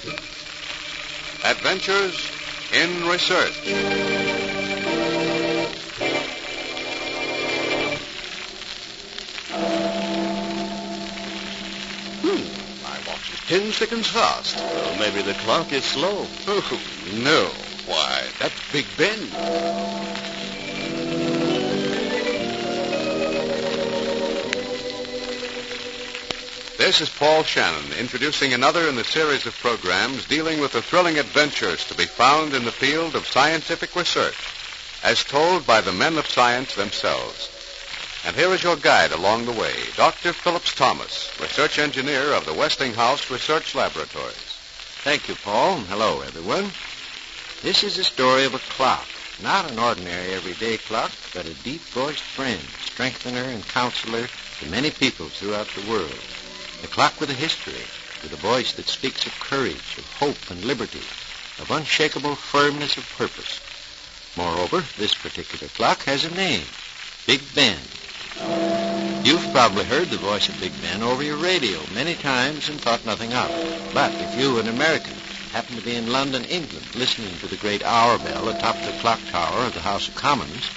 Adventures in Research. My watch is 10 seconds fast. Well, maybe the clock is slow. Oh, no. Why, that's Big Ben. This is Paul Shannon introducing another in the series of programs dealing with the thrilling adventures to be found in the field of scientific research, as told by the men of science themselves. And here is your guide along the way, Dr. Phillips Thomas, research engineer of the Westinghouse Research Laboratories. Thank you, Paul. Hello, everyone. This is the story of a clock. Not an ordinary everyday clock, but a deep-voiced friend, strengthener, and counselor to many people throughout the world. A clock with a history, with a voice that speaks of courage, of hope and liberty, of unshakable firmness of purpose. Moreover, this particular clock has a name, Big Ben. You've probably heard the voice of Big Ben over your radio many times and thought nothing of it. But if you, an American, happen to be in London, England, listening to the great hour bell atop the clock tower of the House of Commons,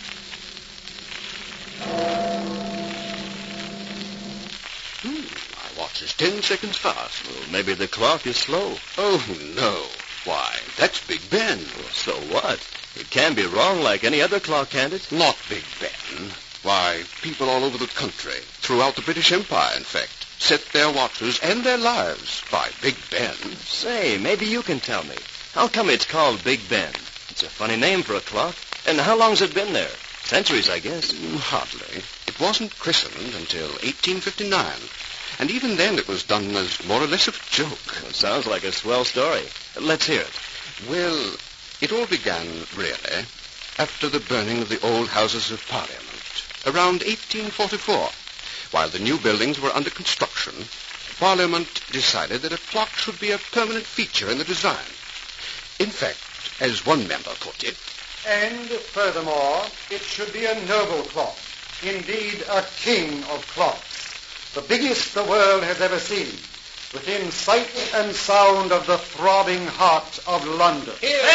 My watch is 10 seconds fast. Well, maybe the clock is slow. Oh, no. Why, that's Big Ben. Well, so what? It can be wrong like any other clock, can't it? Not Big Ben. Why, people all over the country, throughout the British Empire, in fact, set their watches and their lives by Big Ben. Say, maybe you can tell me. How come it's called Big Ben? It's a funny name for a clock. And how long's it been there? Centuries, I guess. Hardly. It wasn't christened until 1859. And even then it was done as more or less of a joke. Well, sounds like a swell story. Let's hear it. Well, it all began, really, after the burning of the old Houses of Parliament, around 1844. While the new buildings were under construction, Parliament decided that a clock should be a permanent feature in the design. In fact, as one member put it, and furthermore, it should be a noble clock, indeed a king of clocks, the biggest the world has ever seen, within sight and sound of the throbbing heart of London.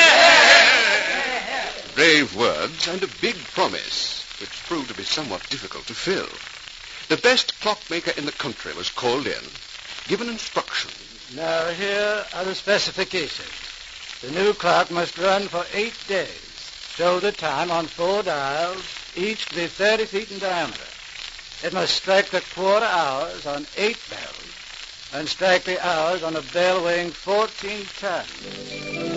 Brave words and a big promise, which proved to be somewhat difficult to fill. The best clockmaker in the country was called in, given instructions. Now here are the specifications. The new clock must run for 8 days, show the time on 4 dials, each to be 30 feet in diameter. It must strike the quarter hours on 8 bells, and strike the hours on a bell weighing 14 tons.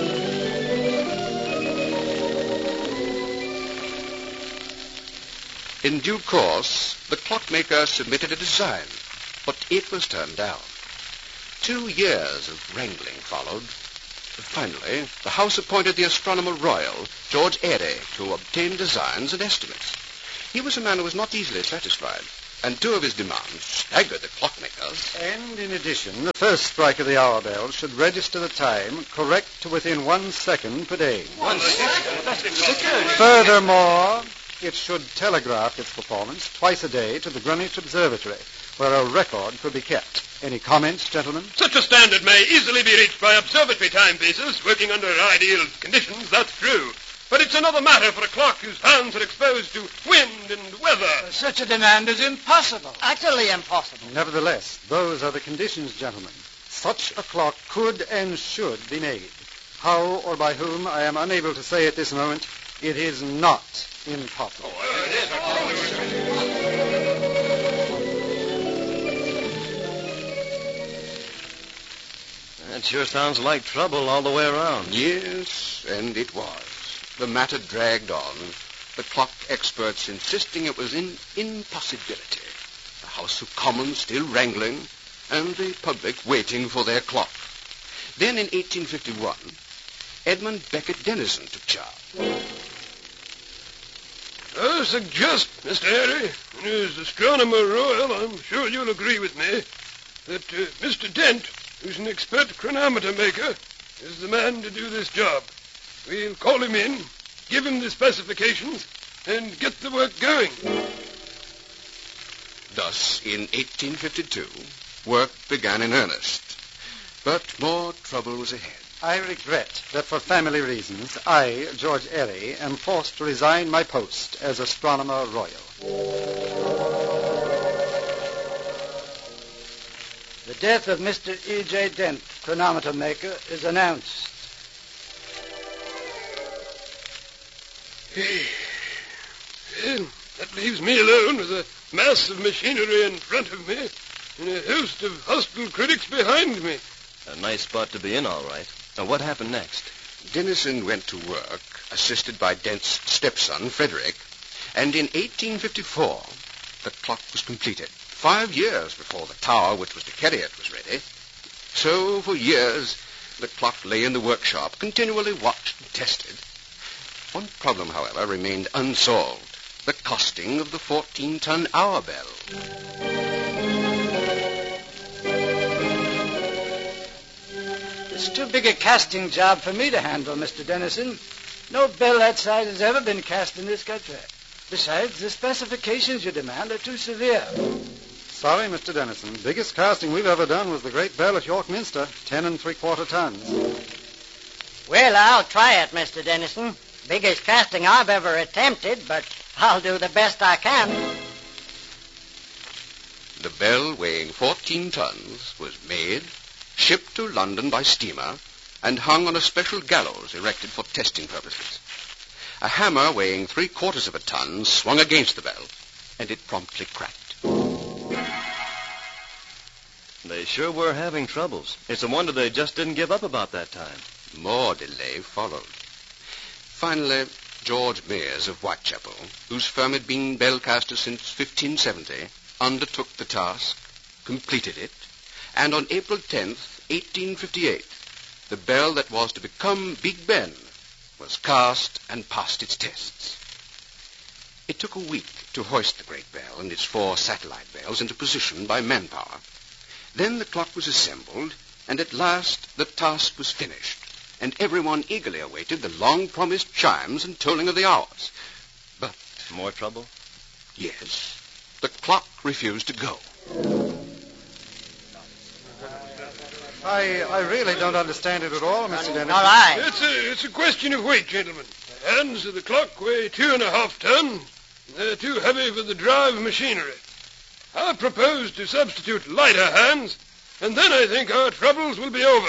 In due course, the clockmaker submitted a design, but it was turned down. 2 years of wrangling followed. Finally, the House appointed the Astronomer Royal, George Airy, to obtain designs and estimates. He was a man who was not easily satisfied, and 2 of his demands staggered the clockmakers. And in addition, the first strike of the hour bell should register the time correct to within 1 second per day. 1 second? Furthermore, it should telegraph its performance twice a day to the Greenwich Observatory, where a record could be kept. Any comments, gentlemen? Such a standard may easily be reached by observatory timepieces working under ideal conditions, that's true. But it's another matter for a clock whose hands are exposed to wind and weather. Such a demand is impossible. Utterly impossible. Nevertheless, those are the conditions, gentlemen. Such a clock could and should be made. How or by whom, I am unable to say at this moment. It is not impossible. That sure sounds like trouble all the way around. Yes, and it was. The matter dragged on, the clock experts insisting it was an impossibility, the House of Commons still wrangling, and the public waiting for their clock. Then in 1851, Edmund Beckett Dennison took charge. I suggest, Mr. Airy, and as Astronomer Royal, I'm sure you'll agree with me, that Mr. Dent, who's an expert chronometer maker, is the man to do this job. We'll call him in, give him the specifications, and get the work going. Thus, in 1852, work began in earnest. But more trouble was ahead. I regret that for family reasons, I, George Airy, am forced to resign my post as Astronomer Royal. The death of Mr. E.J. Dent, chronometer maker, is announced. Well, that leaves me alone with a mass of machinery in front of me and a host of hostile critics behind me. A nice spot to be in, all right. Now, what happened next? Dennison went to work, assisted by Dent's stepson, Frederick, and in 1854, the clock was completed, 5 years before the tower which was to carry it was ready. So, for years, the clock lay in the workshop, continually watched and tested. One problem, however, remained unsolved: the costing of the 14-ton hour bell. It's too big a casting job for me to handle, Mr. Dennison. No bell that size has ever been cast in this country. Besides, the specifications you demand are too severe. Sorry, Mr. Dennison. Biggest casting we've ever done was the great bell at York Minster, 10 3/4 tons. Well, I'll try it, Mr. Dennison. Biggest casting I've ever attempted, but I'll do the best I can. The bell, weighing 14 tons, was made, shipped to London by steamer, and hung on a special gallows erected for testing purposes. A hammer weighing 3/4 of a ton swung against the bell, and it promptly cracked. They sure were having troubles. It's a wonder they just didn't give up about that time. More delay followed. Finally, George Mears of Whitechapel, whose firm had been bellcaster since 1570, undertook the task, completed it, and on April 10th, 1858, the bell that was to become Big Ben was cast and passed its tests. It took a week to hoist the great bell and its 4 satellite bells into position by manpower. Then the clock was assembled, and at last the task was finished, and everyone eagerly awaited the long-promised chimes and tolling of the hours. But... More trouble? Yes, the clock refused to go. I really don't understand it at all, Mr. Dennison. All right. It's a question of weight, gentlemen. The hands of the clock weigh 2.5 tons. They're too heavy for the drive machinery. I propose to substitute lighter hands, and then I think our troubles will be over.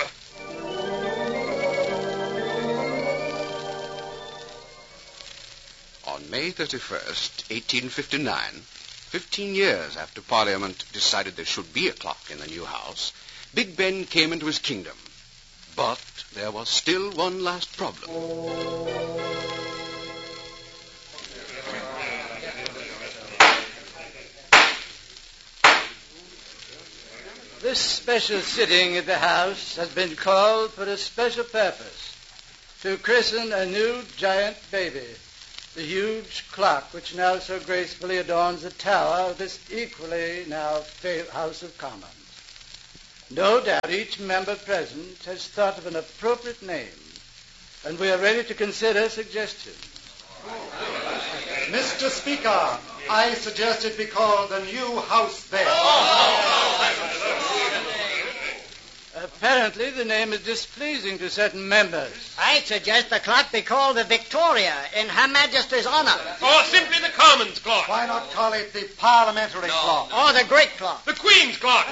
On May 31st, 1859, 15 years after Parliament decided there should be a clock in the new house, Big Ben came into his kingdom. But there was still one last problem. This special sitting at the house has been called for a special purpose, to christen a new giant baby, the huge clock which now so gracefully adorns the tower of this equally now famed House of Commons. No doubt each member present has thought of an appropriate name, and we are ready to consider suggestions. Mr. Speaker, I suggest it be called the New House Bell. Apparently the name is displeasing to certain members. I suggest the clock be called the Victoria in Her Majesty's honor. Or simply the Commons clock. Why not call it the Parliamentary Clock? Or the Great Clock. The Queen's clock.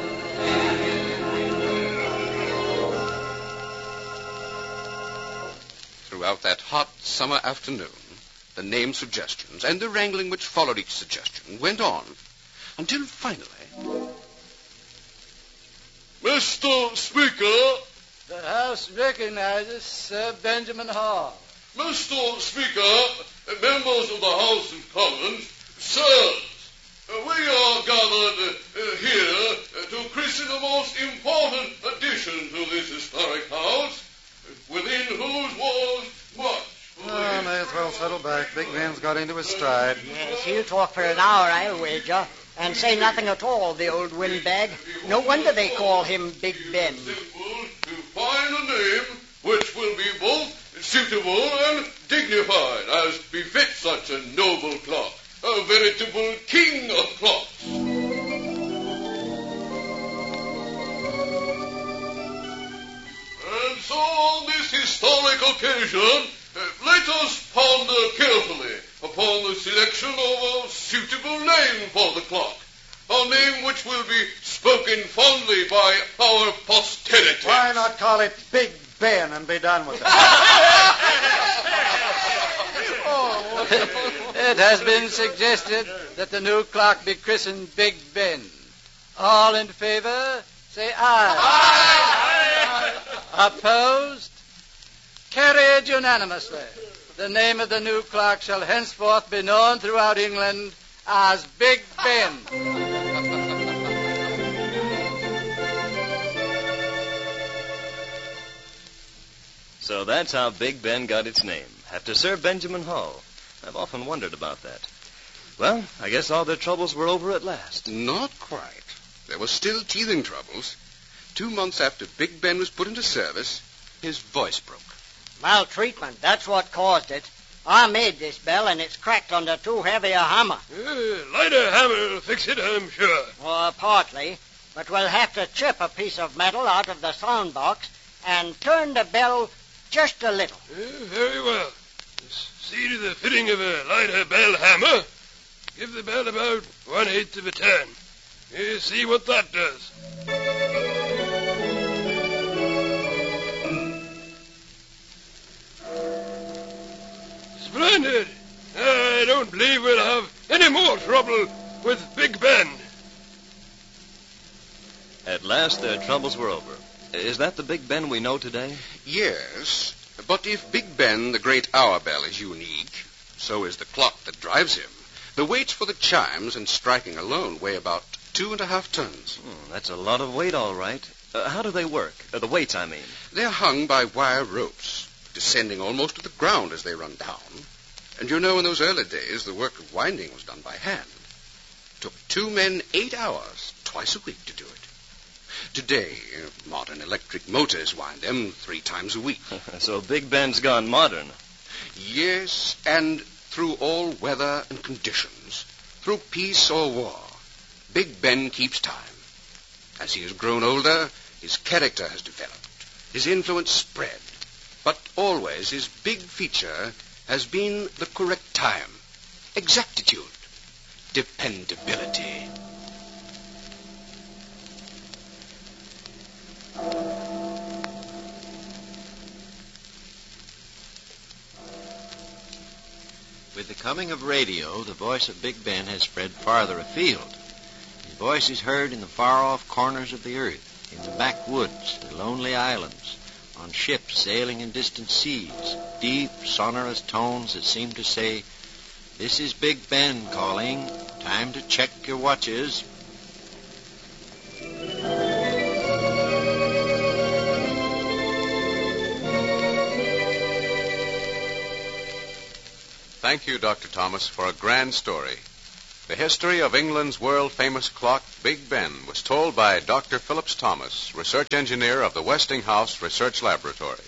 Throughout that hot summer afternoon, the name suggestions and the wrangling which followed each suggestion went on, until finally... Mr. Speaker. The House recognizes Sir Benjamin Hall. Mr. Speaker, members of the House of Commons, sirs, we are gathered here to christen the most important addition to this historic house, within whose walls much... Oh, may as well settle back. Big Ben's got into his stride. Yes, he'll talk for an hour, I'll wager, and say nothing at all, the old windbag. No wonder they call him Big Ben. Simple to find a name which will be both suitable and dignified, as befits such a noble clock, a veritable king of clocks. occasion, let us ponder carefully upon the selection of a suitable name for the clock. A name which will be spoken fondly by our posterity. Why not call it Big Ben and be done with it? It has been suggested that the new clock be christened Big Ben. All in favor, say aye. Aye. Opposed? Carried unanimously. The name of the new clock shall henceforth be known throughout England as Big Ben. So that's how Big Ben got its name, after Sir Benjamin Hull. I've often wondered about that. Well, I guess all their troubles were over at last. Not quite. There were still teething troubles. 2 months after Big Ben was put into service, his voice broke. Maltreatment, that's what caused it. I made this bell, and it's cracked under too heavy a hammer. Lighter hammer will fix it, I'm sure. Partly, but we'll have to chip a piece of metal out of the sound box and turn the bell just a little. Very well. See to the fitting of a lighter bell hammer. Give the bell about 1/8 of a turn. See what that does. Splendid. I don't believe we'll have any more trouble with Big Ben. At last their troubles were over. Is that the Big Ben we know today? Yes, but if Big Ben, the great hour bell, is unique, so is the clock that drives him. The weights for the chimes and striking alone weigh about 2.5 tons. That's a lot of weight, all right. How do they work? The weights, I mean. They're hung by wire ropes, descending almost to the ground as they run down. And you know, in those early days, the work of winding was done by hand. It took 2 men 8 hours, twice a week, to do it. Today, modern electric motors wind them 3 times a week. So Big Ben's gone modern. Yes, and through all weather and conditions, through peace or war, Big Ben keeps time. As he has grown older, his character has developed, his influence spread. But always his big feature has been the correct time, exactitude, dependability. With the coming of radio, the voice of Big Ben has spread farther afield. His voice is heard in the far-off corners of the earth, in the backwoods, the lonely islands, on ships sailing in distant seas, deep, sonorous tones that seem to say, "This is Big Ben calling. Time to check your watches." Thank you, Dr. Thomas, for a grand story. The history of England's world-famous clock, Big Ben, was told by Dr. Phillips Thomas, research engineer of the Westinghouse Research Laboratory.